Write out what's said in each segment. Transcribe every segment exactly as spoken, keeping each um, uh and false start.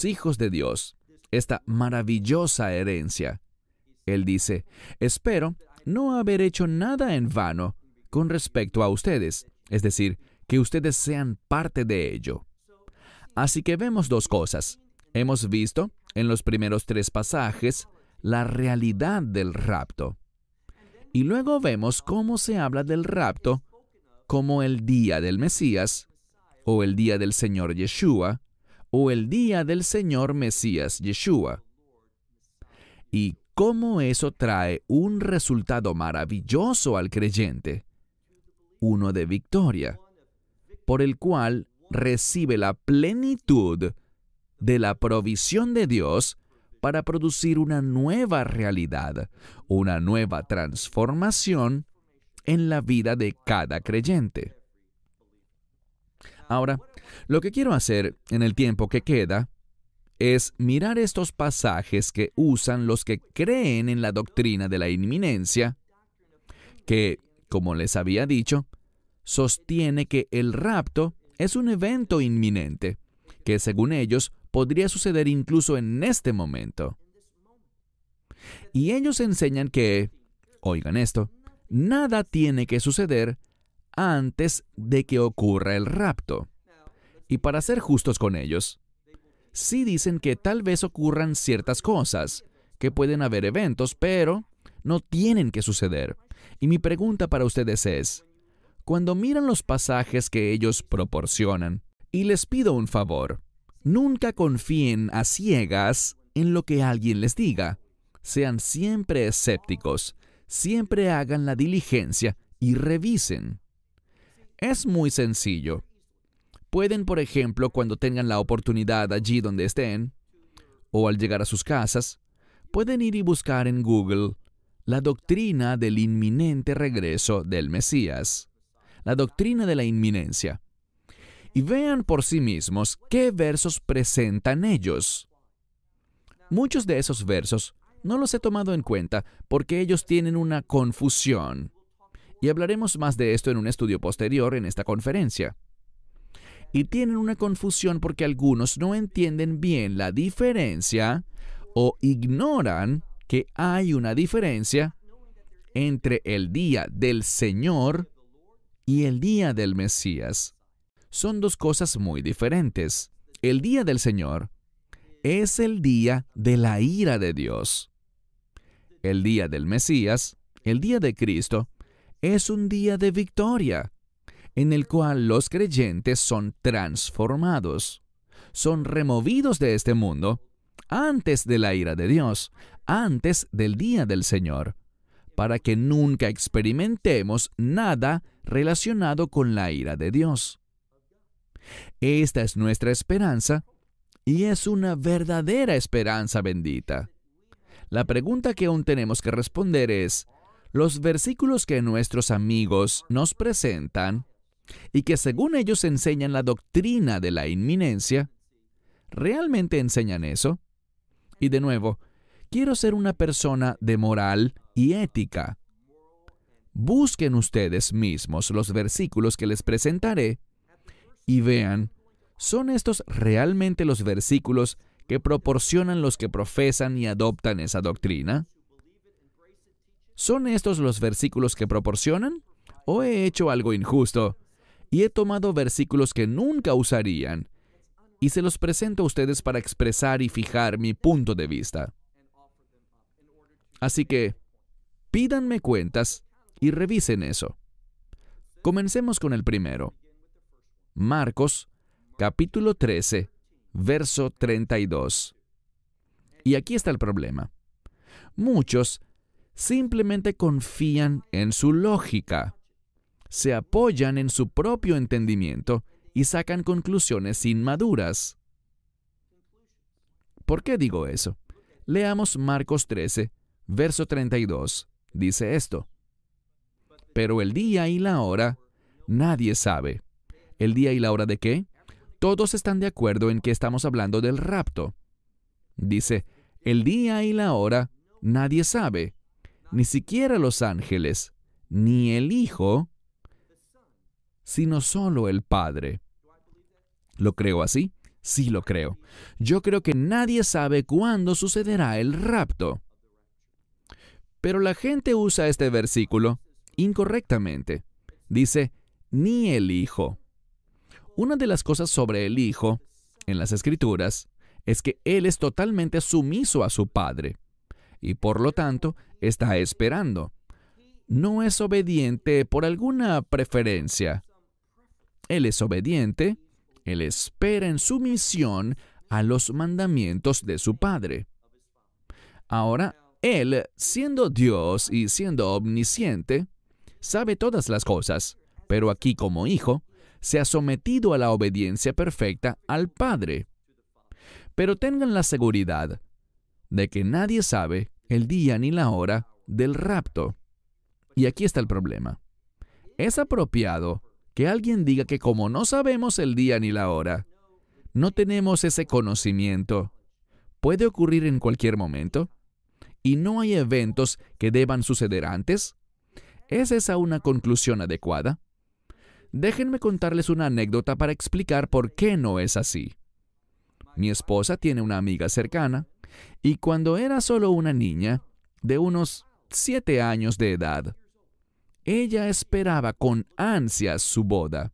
los hijos de Dios, esta maravillosa herencia. Él dice, espero no haber hecho nada en vano con respecto a ustedes, es decir, que ustedes sean parte de ello. Así que vemos dos cosas. Hemos visto en los primeros tres pasajes la realidad del rapto. Y luego vemos cómo se habla del rapto como el día del Mesías, o el día del Señor Yeshua, o el día del Señor Mesías Yeshua. Y cómo eso trae un resultado maravilloso al creyente, uno de victoria, por el cual recibe la plenitud de la provisión de Dios para producir una nueva realidad, una nueva transformación en la vida de cada creyente. Ahora, lo que quiero hacer en el tiempo que queda es mirar estos pasajes que usan los que creen en la doctrina de la inminencia, que, como les había dicho, sostiene que el rapto es un evento inminente, que según ellos podría suceder incluso en este momento. Y ellos enseñan que, oigan esto, nada tiene que suceder antes de que ocurra el rapto. Y para ser justos con ellos, sí dicen que tal vez ocurran ciertas cosas, que pueden haber eventos, pero no tienen que suceder. Y mi pregunta para ustedes es, cuando miran los pasajes que ellos proporcionan, y les pido un favor, nunca confíen a ciegas en lo que alguien les diga. Sean siempre escépticos, siempre hagan la diligencia y revisen. Es muy sencillo. Pueden, por ejemplo, cuando tengan la oportunidad allí donde estén, o al llegar a sus casas, pueden ir y buscar en Google la doctrina del inminente regreso del Mesías, la doctrina de la inminencia, y vean por sí mismos qué versos presentan ellos. Muchos de esos versos no los he tomado en cuenta porque ellos tienen una confusión, y hablaremos más de esto en un estudio posterior en esta conferencia. Y tienen una confusión porque algunos no entienden bien la diferencia o ignoran que hay una diferencia entre el día del Señor y el día del Mesías. Son dos cosas muy diferentes. El día del Señor es el día de la ira de Dios. El día del Mesías, el día de Cristo, es un día de victoria, en el cual los creyentes son transformados, son removidos de este mundo antes de la ira de Dios, antes del día del Señor, para que nunca experimentemos nada relacionado con la ira de Dios. Esta es nuestra esperanza y es una verdadera esperanza bendita. La pregunta que aún tenemos que responder es, los versículos que nuestros amigos nos presentan y que según ellos enseñan la doctrina de la inminencia, ¿realmente enseñan eso? Y de nuevo, quiero ser una persona de moral y ética. Busquen ustedes mismos los versículos que les presentaré y vean, ¿son estos realmente los versículos que proporcionan los que profesan y adoptan esa doctrina? ¿Son estos los versículos que proporcionan? ¿O he hecho algo injusto y he tomado versículos que nunca usarían y se los presento a ustedes para expresar y fijar mi punto de vista? Así que, pídanme cuentas y revisen eso. Comencemos con el primero. Marcos, capítulo trece, verso treinta y dos. Y aquí está el problema. Muchos simplemente confían en su lógica, se apoyan en su propio entendimiento y sacan conclusiones inmaduras. ¿Por qué digo eso? Leamos Marcos trece, verso treinta y dos. Dice esto: pero el día y la hora nadie sabe. ¿El día y la hora de qué? Todos están de acuerdo en que estamos hablando del rapto. Dice, el día y la hora nadie sabe, ni siquiera los ángeles, ni el Hijo, sino solo el Padre. ¿Lo creo así? Sí lo creo. Yo creo que nadie sabe cuándo sucederá el rapto. Pero la gente usa este versículo incorrectamente. Dice, ni el Hijo. Una de las cosas sobre el Hijo, en las Escrituras, es que Él es totalmente sumiso a su Padre, y por lo tanto está esperando. No es obediente por alguna preferencia. Él es obediente, Él espera en sumisión a los mandamientos de su Padre. Ahora, Él, siendo Dios y siendo omnisciente, sabe todas las cosas, pero aquí como Hijo, se ha sometido a la obediencia perfecta al Padre. Pero tengan la seguridad de que nadie sabe el día ni la hora del rapto. Y aquí está el problema. Es apropiado que alguien diga que como no sabemos el día ni la hora, no tenemos ese conocimiento. ¿Puede ocurrir en cualquier momento? ¿Y no hay eventos que deban suceder antes? ¿Es esa una conclusión adecuada? Déjenme contarles una anécdota para explicar por qué no es así. Mi esposa tiene una amiga cercana, y cuando era solo una niña, de unos siete años de edad, ella esperaba con ansias su boda.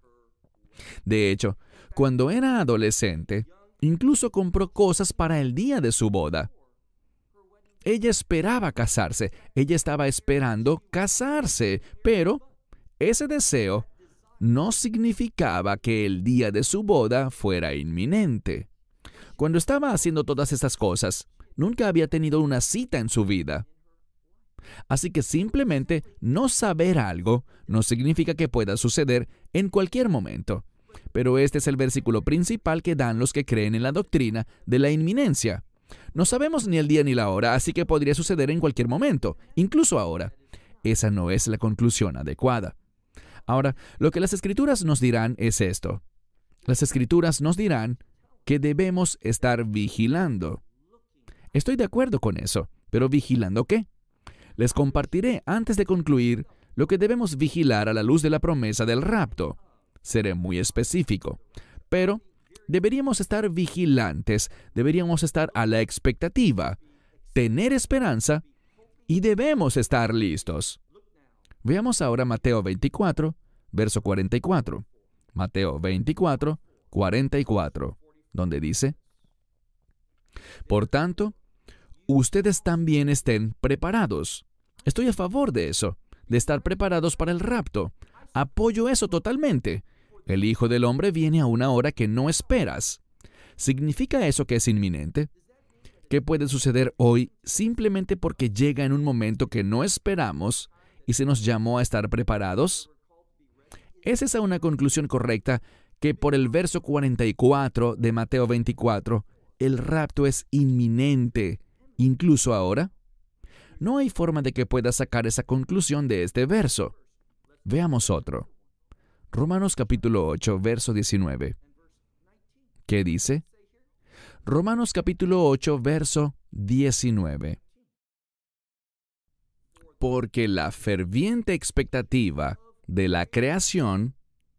De hecho, cuando era adolescente, incluso compró cosas para el día de su boda. Ella esperaba casarse, ella estaba esperando casarse, pero ese deseo no significaba que el día de su boda fuera inminente. Cuando estaba haciendo todas estas cosas, nunca había tenido una cita en su vida. Así que simplemente no saber algo no significa que pueda suceder en cualquier momento. Pero este es el versículo principal que dan los que creen en la doctrina de la inminencia. No sabemos ni el día ni la hora, así que podría suceder en cualquier momento, incluso ahora. Esa no es la conclusión adecuada. Ahora, lo que las Escrituras nos dirán es esto. Las Escrituras nos dirán que debemos estar vigilando. Estoy de acuerdo con eso, pero ¿vigilando qué? Les compartiré antes de concluir lo que debemos vigilar a la luz de la promesa del rapto. Seré muy específico, pero deberíamos estar vigilantes, deberíamos estar a la expectativa, tener esperanza y debemos estar listos. Veamos ahora Mateo veinticuatro, verso cuarenta y cuatro. Mateo veinticuatro, cuarenta y cuatro, donde dice, por tanto, ustedes también estén preparados. Estoy a favor de eso, de estar preparados para el rapto. Apoyo eso totalmente. El Hijo del Hombre viene a una hora que no esperas. ¿Significa eso que es inminente? ¿Qué puede suceder hoy simplemente porque llega en un momento que no esperamos y se nos llamó a estar preparados? ¿Es esa una conclusión correcta que por el verso cuarenta y cuatro de Mateo veinticuatro, el rapto es inminente, incluso ahora? No hay forma de que pueda sacar esa conclusión de este verso. Veamos otro. Romanos capítulo ocho, verso diecinueve. ¿Qué dice? Romanos capítulo ocho, verso diecinueve. Porque la ferviente expectativa de la creación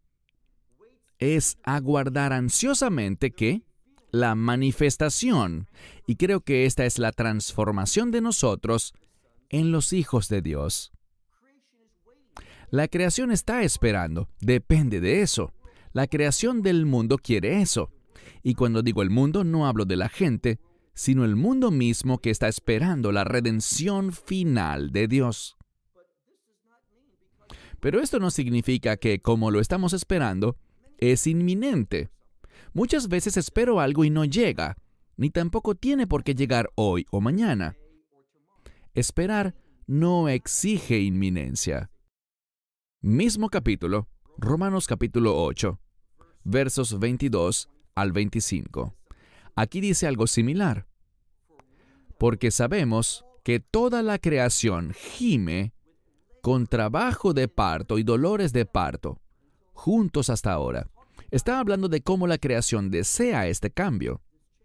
es aguardar ansiosamente que la manifestación, y creo que esta es la transformación de nosotros en los hijos de Dios. La creación está esperando, depende de eso. La creación del mundo quiere eso. Y cuando digo el mundo, no hablo de la gente, sino el mundo mismo que está esperando la redención final de Dios. Pero esto no significa que, como lo estamos esperando, es inminente. Muchas veces espero algo y no llega, ni tampoco tiene por qué llegar hoy o mañana. Esperar no exige inminencia. Mismo capítulo, Romanos capítulo ocho, versos veintidós al veinticinco. Aquí dice algo similar. Porque sabemos que toda la creación gime con trabajo de parto y dolores de parto, juntos hasta ahora. Está hablando de cómo la creación desea este cambio.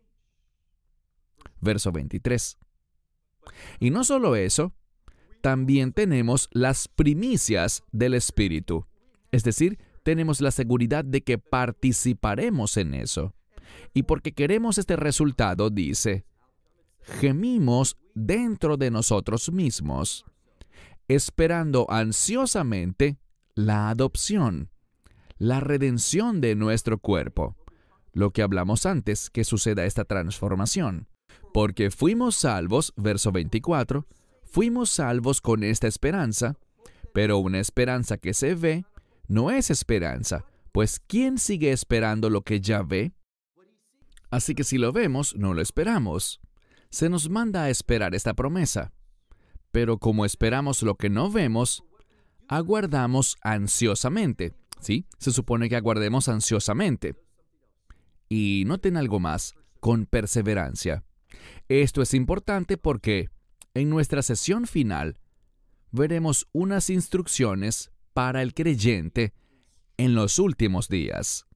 Verso veintitrés. Y no solo eso, también tenemos las primicias del Espíritu. Es decir, tenemos la seguridad de que participaremos en eso. Y porque queremos este resultado, dice, gemimos dentro de nosotros mismos, esperando ansiosamente la adopción, la redención de nuestro cuerpo. Lo que hablamos antes, que suceda esta transformación. Porque fuimos salvos, verso veinticuatro, fuimos salvos con esta esperanza, pero una esperanza que se ve no es esperanza, pues ¿quién sigue esperando lo que ya ve? Así que si lo vemos, no lo esperamos. Se nos manda a esperar esta promesa. Pero como esperamos lo que no vemos, aguardamos ansiosamente. ¿Sí? Se supone que aguardemos ansiosamente. Y noten algo más, con perseverancia. Esto es importante porque en nuestra sesión final veremos unas instrucciones para el creyente en los últimos días.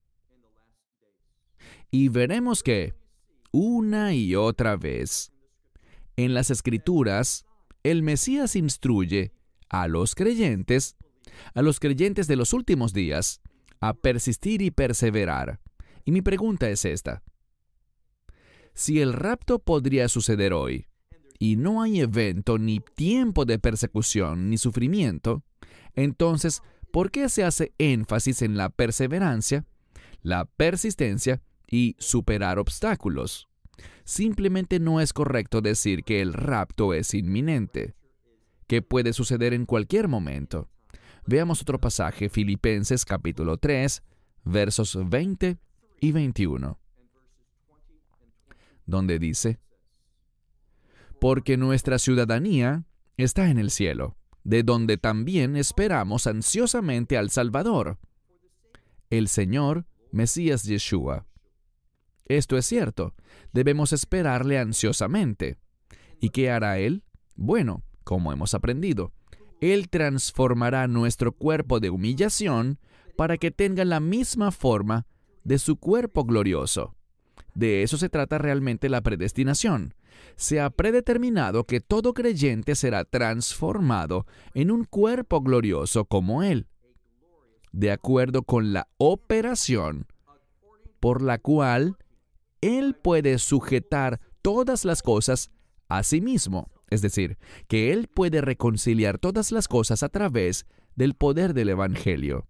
Y veremos que, una y otra vez, en las Escrituras, el Mesías instruye a los creyentes, a los creyentes de los últimos días, a persistir y perseverar. Y mi pregunta es esta. Si el rapto podría suceder hoy, y no hay evento ni tiempo de persecución ni sufrimiento, entonces, ¿por qué se hace énfasis en la perseverancia, la persistencia y superar obstáculos? Simplemente no es correcto decir que el rapto es inminente, que puede suceder en cualquier momento. Veamos otro pasaje, Filipenses capítulo tres, versos veinte y veintiuno, donde dice, porque nuestra ciudadanía está en el cielo, de donde también esperamos ansiosamente al Salvador, el Señor Mesías Yeshua. Esto es cierto, debemos esperarle ansiosamente. ¿Y qué hará Él? Bueno, como hemos aprendido, Él transformará nuestro cuerpo de humillación para que tenga la misma forma de su cuerpo glorioso. De eso se trata realmente la predestinación. Se ha predeterminado que todo creyente será transformado en un cuerpo glorioso como Él, de acuerdo con la operación por la cual Él puede sujetar todas las cosas a sí mismo. Es decir, que Él puede reconciliar todas las cosas a través del poder del Evangelio.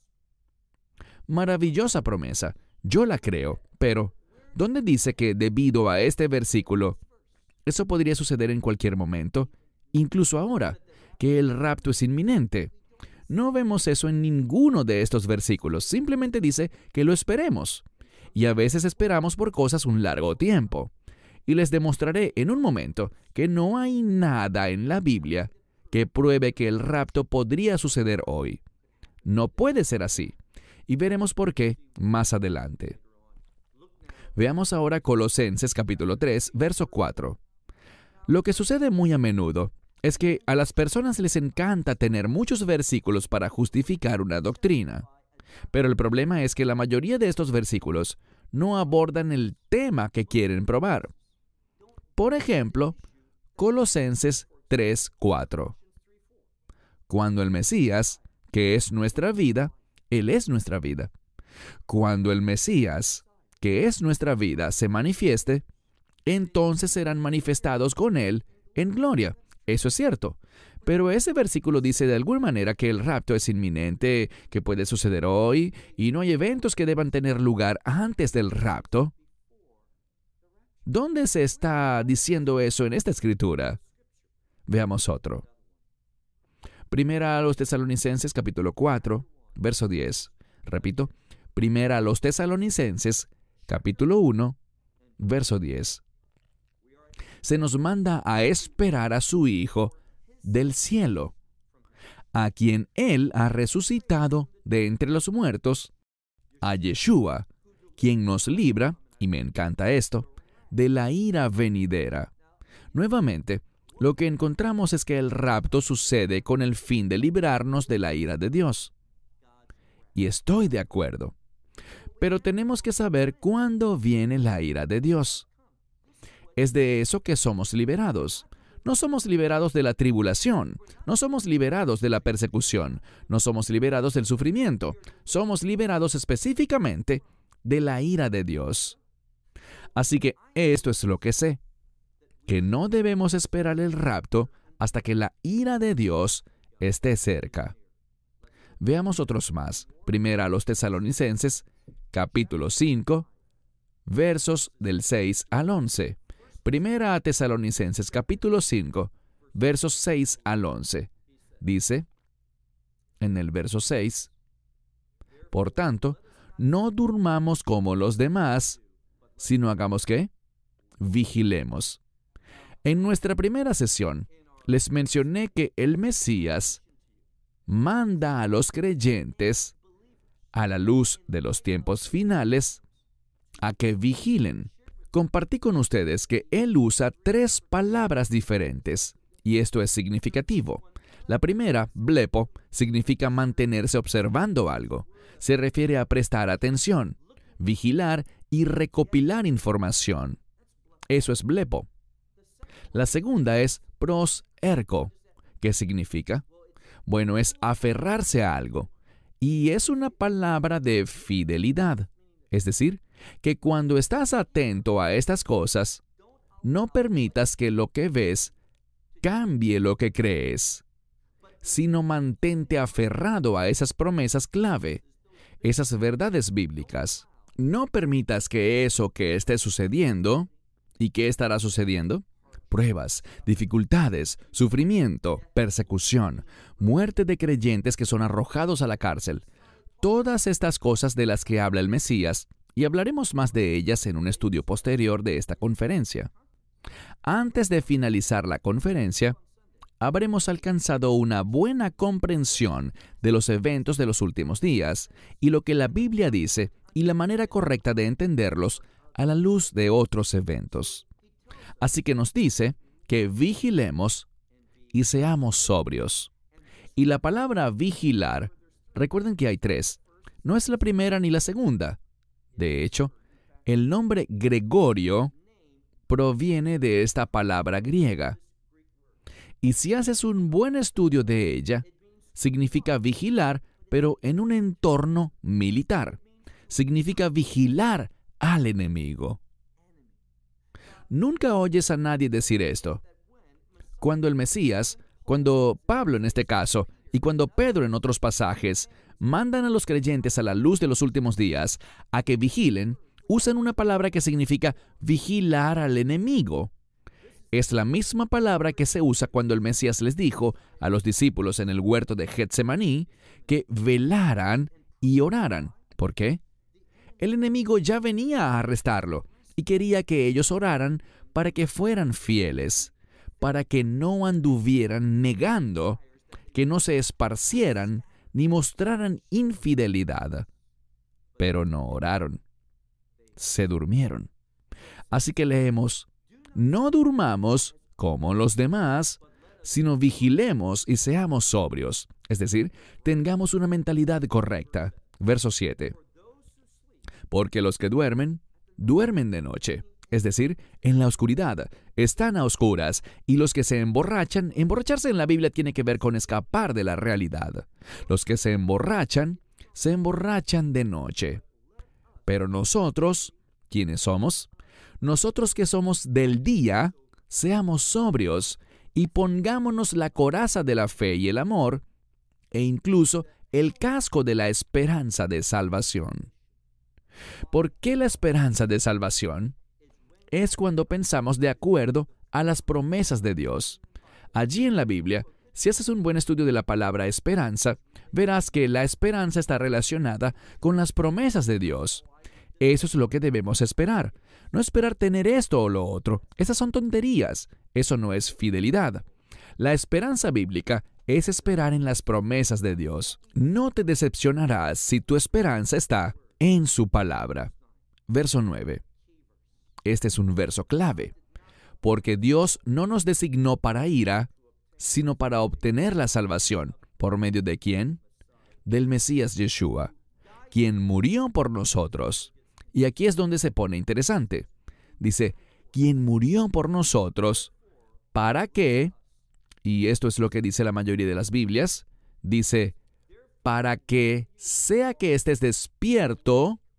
Maravillosa promesa. Yo la creo, pero ¿dónde dice que debido a este versículo, eso podría suceder en cualquier momento, incluso ahora, que el rapto es inminente? No vemos eso en ninguno de estos versículos. Simplemente dice que lo esperemos. Y a veces esperamos por cosas un largo tiempo. Y les demostraré en un momento que no hay nada en la Biblia que pruebe que el rapto podría suceder hoy. No puede ser así. Y veremos por qué más adelante. Veamos ahora Colosenses capítulo tres, verso cuatro. Lo que sucede muy a menudo es que a las personas les encanta tener muchos versículos para justificar una doctrina. Pero el problema es que la mayoría de estos versículos no abordan el tema que quieren probar. Por ejemplo, Colosenses tres, cuatro. Cuando el Mesías, que es nuestra vida, Él es nuestra vida. Cuando el Mesías, que es nuestra vida, se manifieste, entonces serán manifestados con Él en gloria. Eso es cierto. Pero ese versículo dice de alguna manera que el rapto es inminente, que puede suceder hoy, y no hay eventos que deban tener lugar antes del rapto. ¿Dónde se está diciendo eso en esta escritura? Veamos otro. Primera a los Tesalonicenses capítulo cuatro, verso diez. Repito, Primera a los Tesalonicenses capítulo uno, verso diez. Se nos manda a esperar a su Hijo del cielo, a quien Él ha resucitado de entre los muertos, a Yeshua, quien nos libra, y me encanta esto, de la ira venidera. Nuevamente, lo que encontramos es que el rapto sucede con el fin de librarnos de la ira de Dios. Y estoy de acuerdo. Pero tenemos que saber cuándo viene la ira de Dios. Es de eso que somos liberados. No somos liberados de la tribulación, no somos liberados de la persecución, no somos liberados del sufrimiento. Somos liberados específicamente de la ira de Dios. Así que esto es lo que sé, que no debemos esperar el rapto hasta que la ira de Dios esté cerca. Veamos otros más. Primera a los Tesalonicenses, capítulo cinco, versos del seis al once. Primera a Tesalonicenses, capítulo cinco, versos seis al once. Dice, en el verso seis, por tanto, no durmamos como los demás, sino hagamos ¿qué? Vigilemos. En nuestra primera sesión, les mencioné que el Mesías manda a los creyentes, a la luz de los tiempos finales, a que vigilen. Compartí con ustedes que él usa tres palabras diferentes, y esto es significativo. La primera, blepo, significa mantenerse observando algo. Se refiere a prestar atención, vigilar y recopilar información. Eso es blepo. La segunda es pros ergo. ¿Qué significa? Bueno, es aferrarse a algo. Y es una palabra de fidelidad. Es decir, que cuando estás atento a estas cosas, no permitas que lo que ves cambie lo que crees, sino mantente aferrado a esas promesas clave, esas verdades bíblicas. No permitas que eso que esté sucediendo, ¿y qué estará sucediendo? Pruebas, dificultades, sufrimiento, persecución, muerte de creyentes que son arrojados a la cárcel. Todas estas cosas de las que habla el Mesías, y hablaremos más de ellas en un estudio posterior de esta conferencia. Antes de finalizar la conferencia, habremos alcanzado una buena comprensión de los eventos de los últimos días y lo que la Biblia dice y la manera correcta de entenderlos a la luz de otros eventos. Así que nos dice que vigilemos y seamos sobrios. Y la palabra vigilar, recuerden que hay tres, no es la primera ni la segunda. De hecho, el nombre Gregorio proviene de esta palabra griega. Y si haces un buen estudio de ella, significa vigilar, pero en un entorno militar. Significa vigilar al enemigo. Nunca oyes a nadie decir esto. Cuando el Mesías, cuando Pablo en este caso, y cuando Pedro en otros pasajes, mandan a los creyentes a la luz de los últimos días a que vigilen, usan una palabra que significa vigilar al enemigo. Es la misma palabra que se usa cuando el Mesías les dijo a los discípulos en el huerto de Getsemaní que velaran y oraran. ¿Por qué? El enemigo ya venía a arrestarlo y quería que ellos oraran para que fueran fieles, para que no anduvieran negando, que no se esparcieran ni mostraran infidelidad. Pero no oraron. Se durmieron. Así que leemos, no durmamos como los demás, sino vigilemos y seamos sobrios. Es decir, tengamos una mentalidad correcta. Verso siete. Porque los que duermen, duermen de noche. Es decir, en la oscuridad, están a oscuras, y los que se emborrachan, emborracharse en la Biblia tiene que ver con escapar de la realidad. Los que se emborrachan, se emborrachan de noche. Pero nosotros, ¿quiénes somos? Nosotros que somos del día, seamos sobrios y pongámonos la coraza de la fe y el amor, e incluso el casco de la esperanza de salvación. ¿Por qué la esperanza de salvación? Es cuando pensamos de acuerdo a las promesas de Dios. Allí en la Biblia, si haces un buen estudio de la palabra esperanza, verás que la esperanza está relacionada con las promesas de Dios. Eso es lo que debemos esperar. No esperar tener esto o lo otro. Esas son tonterías. Eso no es fidelidad. La esperanza bíblica es esperar en las promesas de Dios. No te decepcionarás si tu esperanza está en su palabra. Verso nueve. Este es un verso clave, porque Dios no nos designó para ira, sino para obtener la salvación. ¿Por medio de quién? Del Mesías Yeshua, quien murió por nosotros. Y aquí es donde se pone interesante. Dice, quien murió por nosotros, ¿para qué? Y esto es lo que dice la mayoría de las Biblias. Dice, para que sea que estés despierto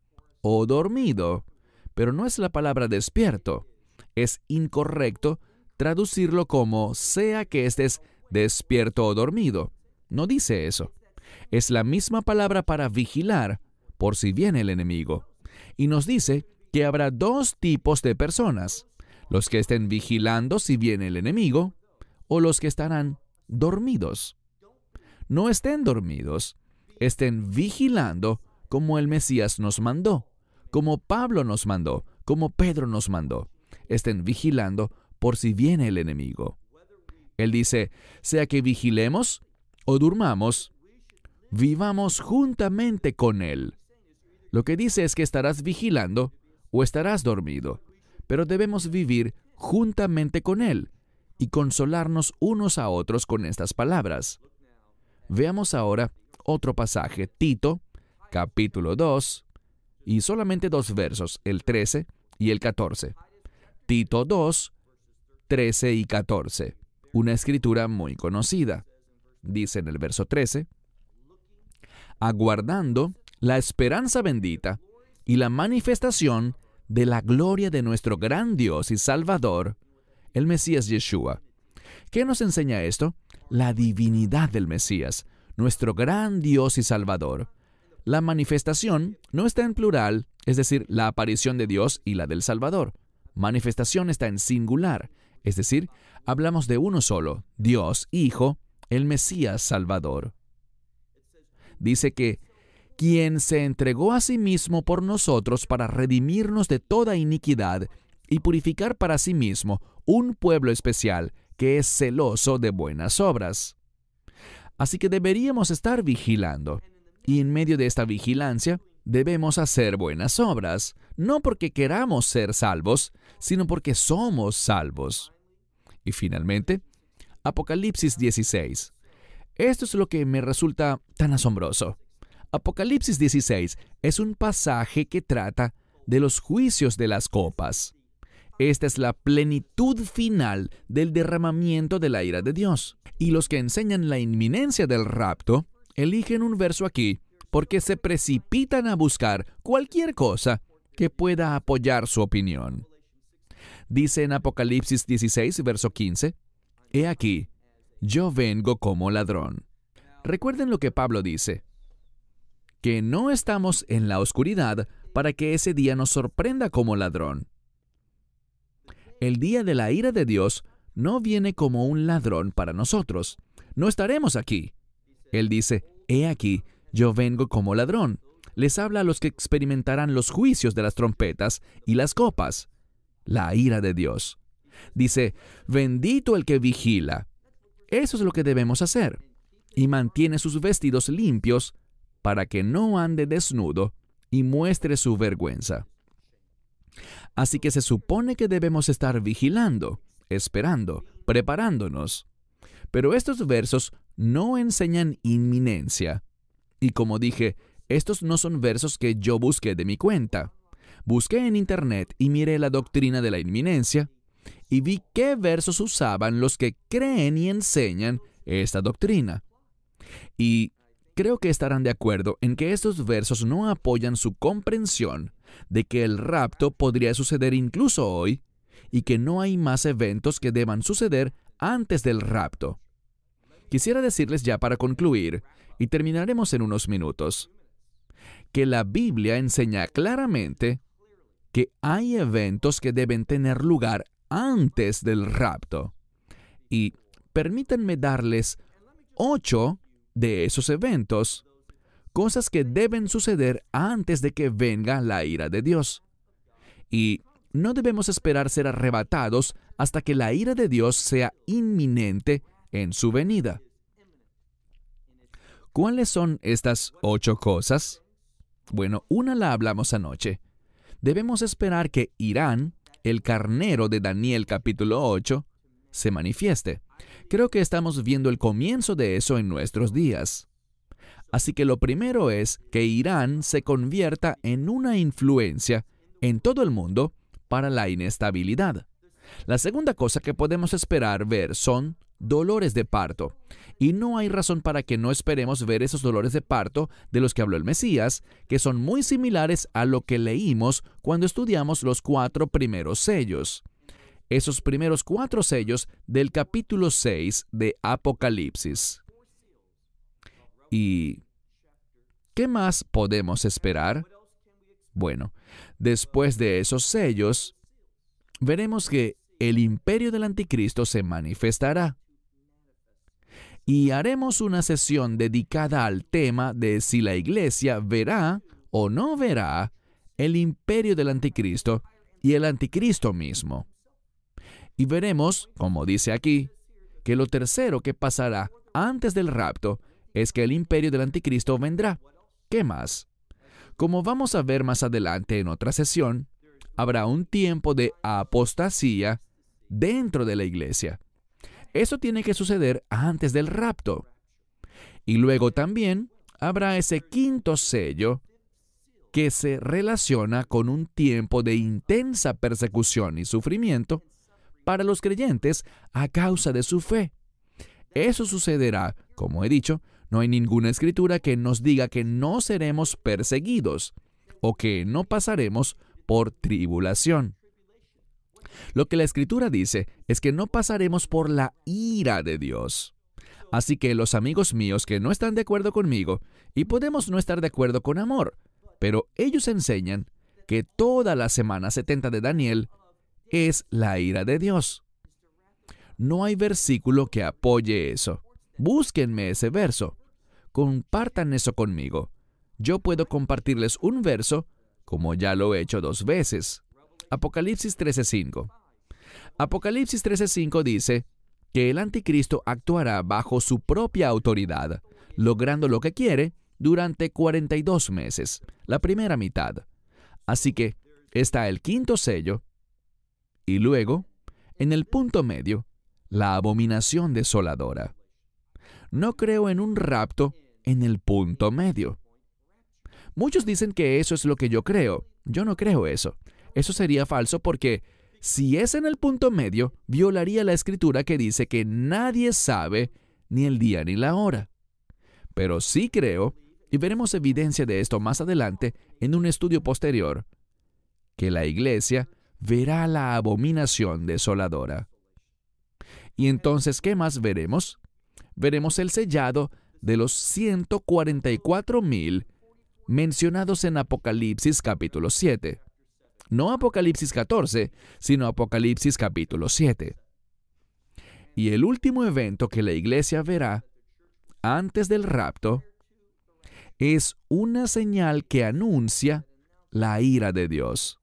o dormido, pero no es la palabra despierto. Es incorrecto traducirlo como sea que estés despierto o dormido. No dice eso. Es la misma palabra para vigilar por si viene el enemigo. Y nos dice que habrá dos tipos de personas: los que estén vigilando si viene el enemigo o los que estarán dormidos. No estén dormidos, estén vigilando como el Mesías nos mandó, como Pablo nos mandó, como Pedro nos mandó. Estén vigilando por si viene el enemigo. Él dice, sea que vigilemos o durmamos, vivamos juntamente con Él. Lo que dice es que estarás vigilando o estarás dormido, pero debemos vivir juntamente con Él y consolarnos unos a otros con estas palabras. Veamos ahora otro pasaje, Tito, capítulo dos, y solamente dos versos, el trece y el catorce. Tito dos, trece y catorce, una escritura muy conocida. Dice en el verso trece, aguardando la esperanza bendita y la manifestación de la gloria de nuestro gran Dios y Salvador, el Mesías Yeshua. ¿Qué nos enseña esto? La divinidad del Mesías, nuestro gran Dios y Salvador. La manifestación no está en plural, es decir, la aparición de Dios y la del Salvador. Manifestación está en singular, es decir, hablamos de uno solo, Dios, Hijo, el Mesías Salvador. Dice que quien se entregó a sí mismo por nosotros para redimirnos de toda iniquidad y purificar para sí mismo un pueblo especial que es celoso de buenas obras. Así que deberíamos estar vigilando, y en medio de esta vigilancia debemos hacer buenas obras, no porque queramos ser salvos, sino porque somos salvos. Y finalmente, Apocalipsis dieciséis. Esto es lo que me resulta tan asombroso. Apocalipsis dieciséis es un pasaje que trata de los juicios de las copas. Esta es la plenitud final del derramamiento de la ira de Dios. Y los que enseñan la inminencia del rapto eligen un verso aquí porque se precipitan a buscar cualquier cosa que pueda apoyar su opinión. Dice en Apocalipsis dieciséis, verso quince, «He aquí, yo vengo como ladrón». Recuerden lo que Pablo dice, que no estamos en la oscuridad para que ese día nos sorprenda como ladrón. El día de la ira de Dios no viene como un ladrón para nosotros. No estaremos aquí. Él dice, «He aquí, yo vengo como ladrón». Les habla a los que experimentarán los juicios de las trompetas y las copas, la ira de Dios. Dice, «Bendito el que vigila». Eso es lo que debemos hacer. Y mantiene sus vestidos limpios para que no ande desnudo y muestre su vergüenza. Así que se supone que debemos estar vigilando, esperando, preparándonos. Pero estos versos no enseñan inminencia. Y como dije, estos no son versos que yo busqué de mi cuenta. Busqué en internet y miré la doctrina de la inminencia y vi qué versos usaban los que creen y enseñan esta doctrina. Y creo que estarán de acuerdo en que estos versos no apoyan su comprensión de que el rapto podría suceder incluso hoy y que no hay más eventos que deban suceder antes del rapto. Quisiera decirles ya para concluir, y terminaremos en unos minutos, que la Biblia enseña claramente que hay eventos que deben tener lugar antes del rapto. Y permítanme darles ocho de esos eventos, cosas que deben suceder antes de que venga la ira de Dios. Y no debemos esperar ser arrebatados hasta que la ira de Dios sea inminente en su venida. ¿Cuáles son estas ocho cosas? Bueno, una la hablamos anoche. Debemos esperar que Irán, el carnero de Daniel capítulo ocho, se manifieste. Creo que estamos viendo el comienzo de eso en nuestros días. Así que lo primero es que Irán se convierta en una influencia en todo el mundo para la inestabilidad. La segunda cosa que podemos esperar ver son dolores de parto. Y no hay razón para que no esperemos ver esos dolores de parto de los que habló el Mesías, que son muy similares a lo que leímos cuando estudiamos los cuatro primeros sellos. Esos primeros cuatro sellos del capítulo seis de Apocalipsis. ¿Y qué más podemos esperar? Bueno, después de esos sellos, veremos que el imperio del anticristo se manifestará. Y haremos una sesión dedicada al tema de si la iglesia verá o no verá el imperio del anticristo y el anticristo mismo. Y veremos, como dice aquí, que lo tercero que pasará antes del rapto es que el imperio del anticristo vendrá. ¿Qué más? Como vamos a ver más adelante en otra sesión, habrá un tiempo de apostasía dentro de la iglesia. Eso tiene que suceder antes del rapto. Y luego también habrá ese quinto sello que se relaciona con un tiempo de intensa persecución y sufrimiento para los creyentes a causa de su fe. Eso sucederá, como he dicho, no hay ninguna escritura que nos diga que no seremos perseguidos o que no pasaremos por tribulación. Lo que la escritura dice es que no pasaremos por la ira de Dios. Así que los amigos míos que no están de acuerdo conmigo, y podemos no estar de acuerdo con Amor, pero ellos enseñan que toda la semana setenta de Daniel es la ira de Dios. No hay versículo que apoye eso. Búsquenme ese verso. Compartan eso conmigo. Yo puedo compartirles un verso, como ya lo he hecho dos veces. Apocalipsis trece cinco. Apocalipsis trece cinco dice que el anticristo actuará bajo su propia autoridad, logrando lo que quiere durante cuarenta y dos meses, la primera mitad. Así que está el quinto sello, y luego, en el punto medio, la abominación desoladora. No creo en un rapto en el punto medio. Muchos dicen que eso es lo que yo creo. Yo no creo eso. Eso sería falso porque si es en el punto medio, violaría la escritura que dice que nadie sabe ni el día ni la hora. Pero sí creo, y veremos evidencia de esto más adelante en un estudio posterior, que la iglesia verá la abominación desoladora. Y entonces, ¿qué más veremos? Veremos el sellado de los ciento cuarenta y cuatro mil mencionados en Apocalipsis capítulo siete. No Apocalipsis catorce, sino Apocalipsis capítulo siete. Y el último evento que la iglesia verá antes del rapto es una señal que anuncia la ira de Dios.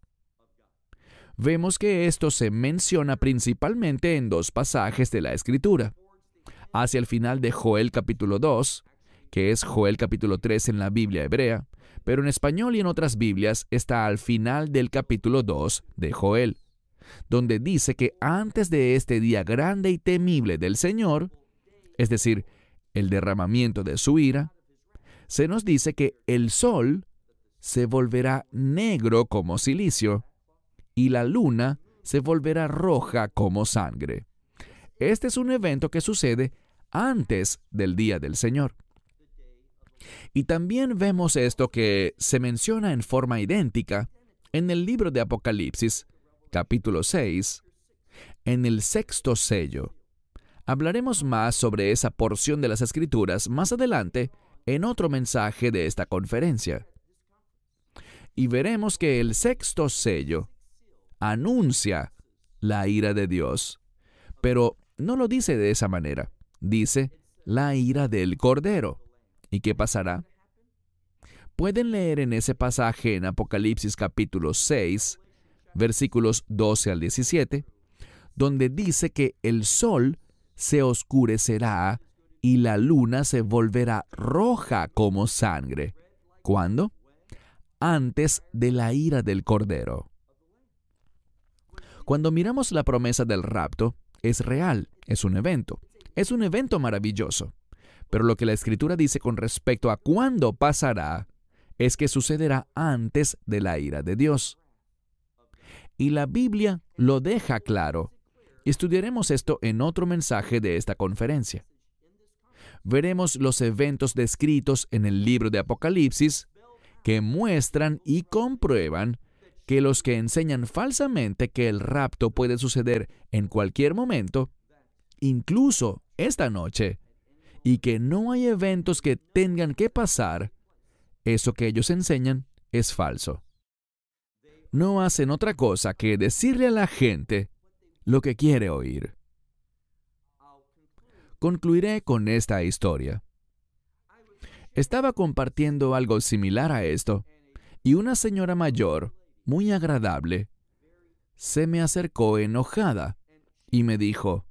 Vemos que esto se menciona principalmente en dos pasajes de la Escritura. Hacia el final de Joel capítulo dos, que es Joel capítulo tres en la Biblia hebrea, pero en español y en otras Biblias está al final del capítulo dos de Joel, donde dice que antes de este día grande y temible del Señor, es decir, el derramamiento de su ira, se nos dice que el sol se volverá negro como cilicio y la luna se volverá roja como sangre. Este es un evento que sucede antes del día del Señor. Y también vemos esto que se menciona en forma idéntica en el libro de Apocalipsis, capítulo seis, en el sexto sello. Hablaremos más sobre esa porción de las Escrituras más adelante en otro mensaje de esta conferencia. Y veremos que el sexto sello anuncia la ira de Dios, pero no lo dice de esa manera. Dice la ira del Cordero. ¿Y qué pasará? Pueden leer en ese pasaje en Apocalipsis capítulo seis, versículos doce al diecisiete, donde dice que el sol se oscurecerá y la luna se volverá roja como sangre. ¿Cuándo? Antes de la ira del Cordero. Cuando miramos la promesa del rapto, es real, es un evento. Es un evento maravilloso. Pero lo que la Escritura dice con respecto a cuándo pasará es que sucederá antes de la ira de Dios. Y la Biblia lo deja claro Y estudiaremos esto en otro mensaje de esta conferencia. Veremos los eventos descritos en el libro de Apocalipsis que muestran y comprueban que los que enseñan falsamente que el rapto puede suceder en cualquier momento, incluso esta noche, y que no hay eventos que tengan que pasar, eso que ellos enseñan es falso. No hacen otra cosa que decirle a la gente lo que quiere oír. Concluiré con esta historia. Estaba compartiendo algo similar a esto, y una señora mayor, muy agradable, se me acercó enojada y me dijo,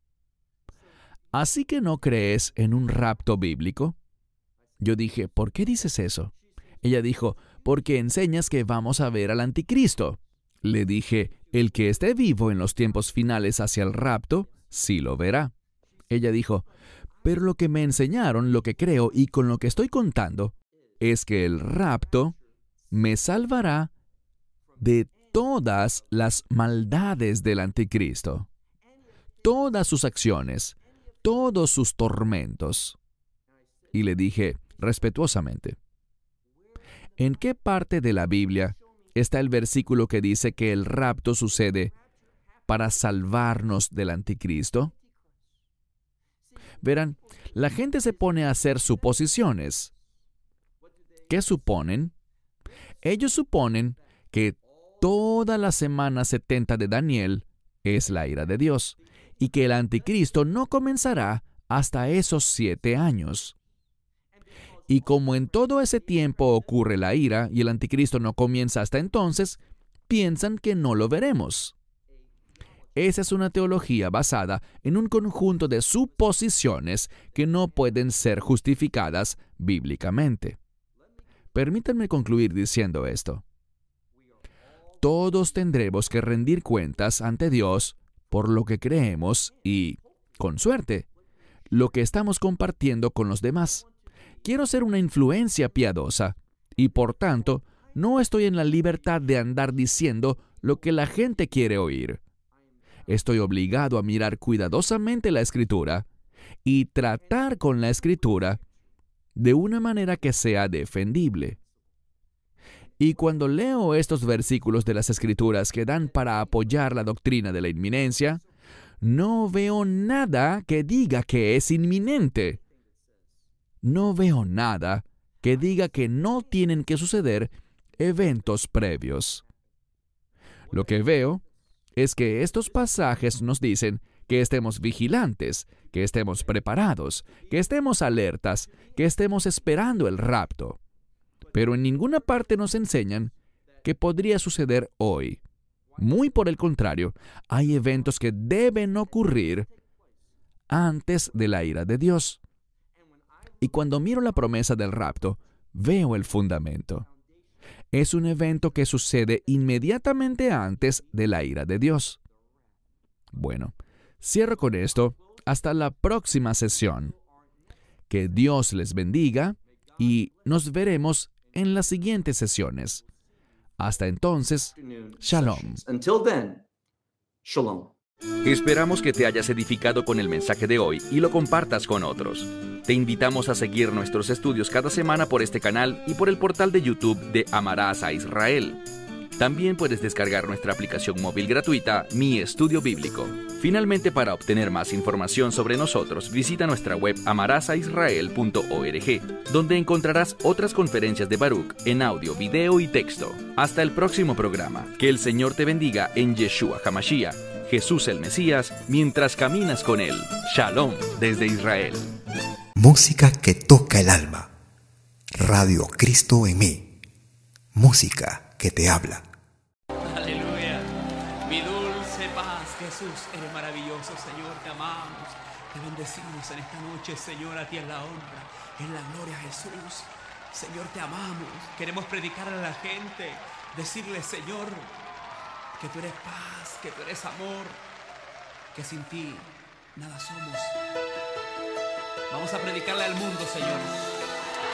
¿así que no crees en un rapto bíblico? Yo dije, ¿por qué dices eso? Ella dijo, porque enseñas que vamos a ver al anticristo. Le dije, el que esté vivo en los tiempos finales hacia el rapto, sí lo verá. Ella dijo, pero lo que me enseñaron, lo que creo y con lo que estoy contando, es que el rapto me salvará de todas las maldades del anticristo, todas sus acciones, todos sus tormentos. Y le dije respetuosamente, ¿en qué parte de la Biblia está el versículo que dice que el rapto sucede para salvarnos del anticristo? Verán, la gente se pone a hacer suposiciones. ¿Qué suponen? Ellos suponen que toda la semana setenta de Daniel es la ira de Dios y que el anticristo no comenzará hasta esos siete años. Y como en todo ese tiempo ocurre la ira y el anticristo no comienza hasta entonces, piensan que no lo veremos. Esa es una teología basada en un conjunto de suposiciones que no pueden ser justificadas bíblicamente. Permítanme concluir diciendo esto. Todos tendremos que rendir cuentas ante Dios por lo que creemos y, con suerte, lo que estamos compartiendo con los demás. Quiero ser una influencia piadosa y, por tanto, no estoy en la libertad de andar diciendo lo que la gente quiere oír. Estoy obligado a mirar cuidadosamente la Escritura y tratar con la Escritura de una manera que sea defendible. Y cuando leo estos versículos de las Escrituras que dan para apoyar la doctrina de la inminencia, no veo nada que diga que es inminente. No veo nada que diga que no tienen que suceder eventos previos. Lo que veo es que estos pasajes nos dicen que estemos vigilantes, que estemos preparados, que estemos alertas, que estemos esperando el rapto. Pero en ninguna parte nos enseñan que podría suceder hoy. Muy por el contrario, hay eventos que deben ocurrir antes de la ira de Dios. Y cuando miro la promesa del rapto, veo el fundamento. Es un evento que sucede inmediatamente antes de la ira de Dios. Bueno, cierro con esto. Hasta la próxima sesión. Que Dios les bendiga y nos veremos en las siguientes sesiones. Hasta entonces, Shalom. Until then, Shalom. Esperamos que te hayas edificado con el mensaje de hoy y lo compartas con otros. Te invitamos a seguir nuestros estudios cada semana por este canal y por el portal de YouTube de Amarás a Israel. También puedes descargar nuestra aplicación móvil gratuita, Mi Estudio Bíblico. Finalmente, para obtener más información sobre nosotros, visita nuestra web amarás a israel punto org, donde encontrarás otras conferencias de Baruch en audio, video y texto. Hasta el próximo programa. Que el Señor te bendiga en Yeshua HaMashiach, Jesús el Mesías, mientras caminas con Él. Shalom desde Israel. Música que toca el alma. Radio Cristo en mí. Música que te habla. Aleluya. Mi dulce paz, Jesús, eres maravilloso, Señor, te amamos. Te bendecimos en esta noche, Señor, a ti es la honra, es la gloria, Jesús. Señor, te amamos. Queremos predicar a la gente, decirle, Señor, que tú eres paz, que tú eres amor, que sin ti nada somos. Vamos a predicarle al mundo, Señor.